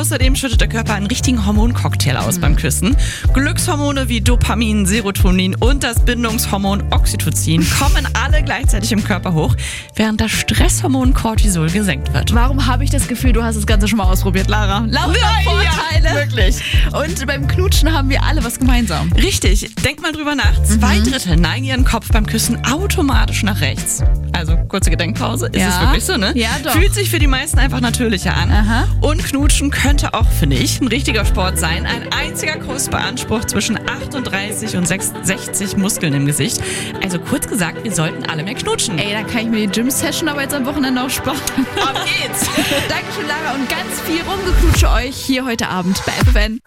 Außerdem schüttet der Körper einen richtigen Hormoncocktail aus beim Küssen. Glückshormone wie Dopamin, Serotonin und das Bindungshormon Oxytocin kommen alle gleichzeitig im Körper hoch, während das Stresshormon Cortisol gesenkt wird. Warum habe ich das Gefühl, du hast das Ganze schon mal ausprobiert, Lara? Lauter Vorteile. Ja, wirklich. Und beim Knutschen haben wir alle was gemeinsam. Richtig, denk mal drüber nach. 2/3 neigen ihren Kopf beim Küssen automatisch nach rechts. Also kurze Gedenkpause, ist es wirklich so, ne? Ja, doch. Fühlt sich für die meisten einfach natürlicher an. Aha. Und Knutschen könnte auch, finde ich, ein richtiger Sport sein. Ein einziger Kuss beansprucht zwischen 38 und 60 Muskeln im Gesicht. Also kurz gesagt, wir sollten alle mehr knutschen. Ey, dann kann ich mir die Gym-Session aber jetzt am Wochenende auch sparen. Auf geht's! Dankeschön, Lara, und ganz viel Rumgeknutsche euch hier heute Abend bei FFN.